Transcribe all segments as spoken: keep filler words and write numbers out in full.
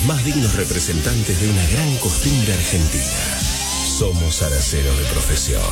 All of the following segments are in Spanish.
más dignos representantes de una gran costumbre argentina. Somos zaraceros de profesión.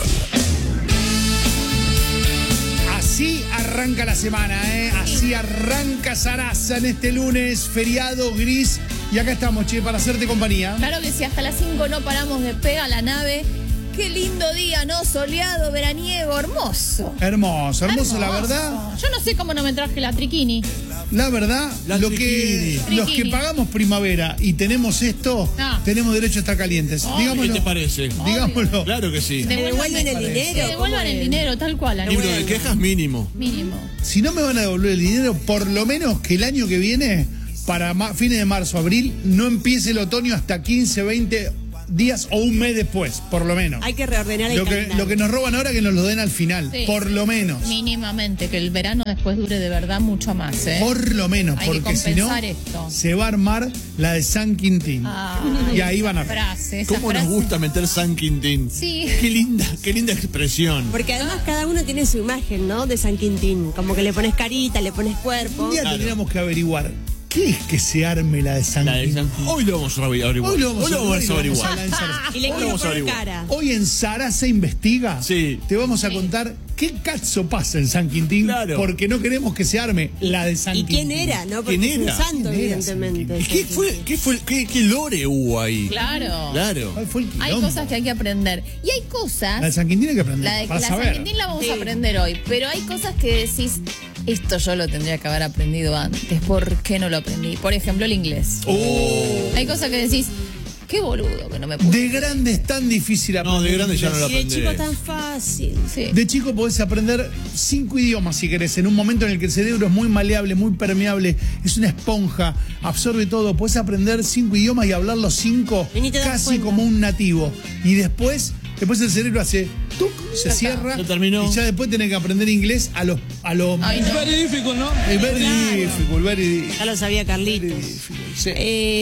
Así arranca la semana, ¿eh? Así arranca Sarasa en este lunes, feriado gris. Y acá estamos, che, para hacerte compañía. Claro que sí, hasta las cinco no paramos de pega la nave. Qué lindo día, ¿no? Soleado, veraniego, hermoso. Hermoso, hermoso, hermoso, la verdad. Yo no sé cómo no me traje la triquini. La verdad, la lo que, los que pagamos primavera y tenemos esto, no. tenemos derecho a estar calientes. Digámoslo. ¿Qué te parece? Digámoslo. Claro que sí. Devuelvan el dinero. Devuelvan el dinero, tal cual. Libro de quejas mínimo. Mínimo. Si no me van a devolver el dinero, por lo menos que el año que viene, para fines de marzo, abril, no empiece el otoño hasta quince, veinte días o un mes después, por lo menos. Hay que reordenar el lo que, lo que nos roban ahora, que nos lo den al final, sí, por lo menos. Mínimamente, que el verano después dure de verdad mucho más, ¿eh? Por lo menos, hay porque si no, esto. se va a armar la de San Quintín. Ah, y ahí van a ver. Frase, ¿Cómo frase? nos gusta meter San Quintín? Sí. Qué linda, qué linda expresión. Porque además cada uno tiene su imagen, ¿no? De San Quintín. Como que le pones carita, le pones cuerpo. Un día claro. tendríamos que averiguar. ¿Qué es que se arme la de San la de Quintín? San... Hoy lo vamos a averiguar. Hoy lo vamos, Hoy lo vamos a averiguar. Y le quiero poner cara. Hoy en Sarasa Investiga sí. te vamos a contar qué cazzo pasa en San Quintín, claro. porque no queremos que se arme la de San ¿Y Quintín. ¿Y quién era? ¿No? Porque ¿Quién era? es un santo, ¿Quién evidentemente. ¿Y qué fue? ¿Qué fue? ¿Qué, qué lore hubo ahí? Claro. Claro. ¿Cuál fue el quilombo? Hay cosas que hay que aprender. Y hay cosas... La de San Quintín hay que aprender. La de la San Quintín la vamos sí. a aprender hoy. Pero hay cosas que decís... Esto yo lo tendría que haber aprendido antes. ¿Por qué no lo aprendí? Por ejemplo, el inglés. Oh. Hay cosas que decís, qué boludo que no me puse. De grande es tan difícil aprender. No, de grande ya no lo aprendés. Y de chico tan fácil. Sí. De chico podés aprender cinco idiomas si querés. En un momento en el que el cerebro es muy maleable, muy permeable, es una esponja, absorbe todo. Podés aprender cinco idiomas y hablar los cinco casi como un nativo. Y después... Después el cerebro hace tuc, se cierra y ya después tenés que aprender inglés a los... A los Ay, no. Es very difficult, ¿no? Es very claro. difficult, very difficult. Ya lo sabía Carlitos. Sí.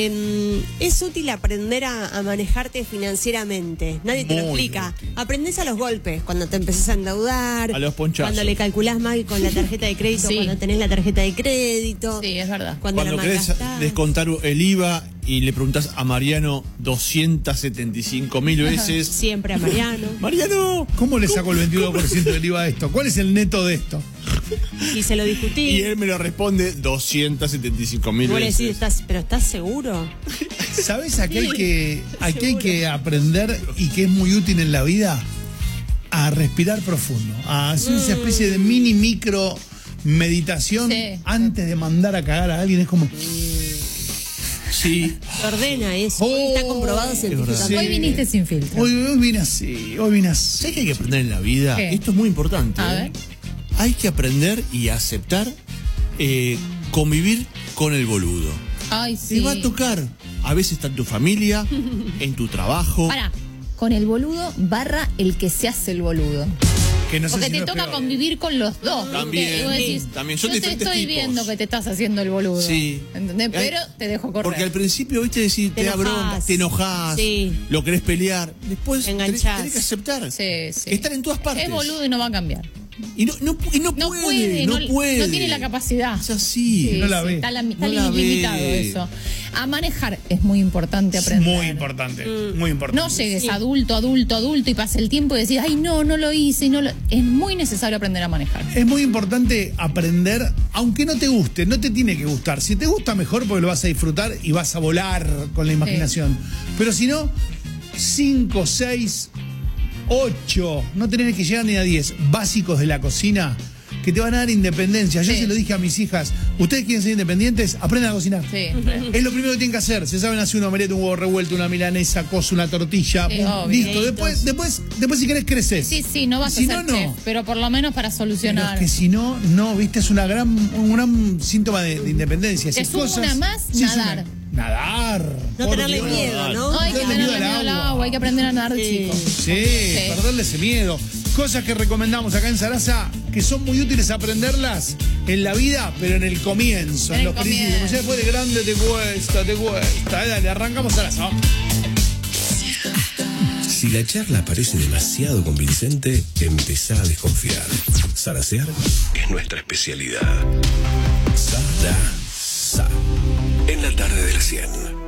Eh, es útil aprender a, a manejarte financieramente. Nadie te Muy lo explica. Útil. Aprendés a los golpes, cuando te empezás a endeudar. A los ponchazos. Cuando le calculás mal con la tarjeta de crédito, sí. cuando tenés la tarjeta de crédito. Sí, es verdad. Cuando, cuando la querés malgastás. descontar el I V A y le preguntás a Mariano doscientas setenta y cinco mil veces. Siempre a Mariano. Mariano, ¿cómo le saco el veintiuno por ciento del I V A a esto? ¿Cuál es el neto de esto? Y se lo discutí. Y él me lo responde doscientas setenta y cinco mil veces. Decís, ¿estás, ¿pero estás seguro? ¿Sabés a qué hay que, a qué hay que aprender y que es muy útil en la vida? A respirar profundo. A hacer mm. esa especie de mini micro meditación sí. antes de mandar a cagar a alguien. Es como... Sí. Se ordena eso. Oh, está comprobado científicamente. Sí. Hoy viniste sin filtro. Hoy, hoy vine así, hoy vine así. ¿Sabes qué hay que aprender en la vida? ¿Qué? Esto es muy importante. A ¿eh? ver. Hay que aprender y aceptar eh, convivir con el boludo. Ay, sí. Te va a tocar. A veces está en tu familia, en tu trabajo. Pará, con el boludo barra el que se hace el boludo. Que no sé Porque si te no toca peor. convivir con los dos. También, y vos decís, también. Son yo te estoy tipos. viendo que te estás haciendo el boludo. Sí. ¿Entendés? Pero te dejo correr. Porque al principio, viste, decís, te, te da bronca, te enojás, sí. lo querés pelear. Después tenés, tenés que aceptar. Sí, sí. Estar en todas partes. Es boludo y no va a cambiar. Y no, no, y no, no puede, puede, no, no puede. No tiene la capacidad. Es así. Sí, no la sí, ve. Está, la, está no la limitado ve. eso. A manejar es muy importante aprender. Muy importante, mm. muy importante. No llegues sí. adulto, adulto, adulto y pase el tiempo y decís, ay, no, no lo hice. Y no lo... Es muy necesario aprender a manejar. Es muy importante aprender, aunque no te guste, no te tiene que gustar. Si te gusta, mejor porque lo vas a disfrutar y vas a volar con la imaginación. Sí. Pero si no, cinco, seis... ocho, no tenés que llegar ni a diez básicos de la cocina que te van a dar independencia. Yo sí. se lo dije a mis hijas, ustedes quieren ser independientes, aprendan a cocinar. Sí. Es lo primero que tienen que hacer. Se saben hacer una omelette, un huevo revuelto, una milanesa, cosa, una tortilla. Sí, obvio. Listo. Después, después, después si querés creces. Sí, sí, no vas si a ser no, chef, no. pero por lo menos para solucionar. Pero es que si no, no, viste, es una gran, un gran síntoma de, de independencia. Te Si sumo cosas, una más, sí, nadar. Suma. Nadar. No tenerle Dios. miedo, ¿no? No hay que tenerle miedo al agua. agua, hay que aprender a nadar, sí. chicos. Sí, sí, perderle ese miedo. Cosas que recomendamos acá en Sarasa, que son muy útiles aprenderlas en la vida, pero en el comienzo, en, en los el principios. Ya después de grande te cuesta, te cuesta. Eh, dale, arrancamos Sarasa. Si la charla parece demasiado convincente, empezá a desconfiar. Zarasear es nuestra especialidad. Sarasa. En la tarde de la cien.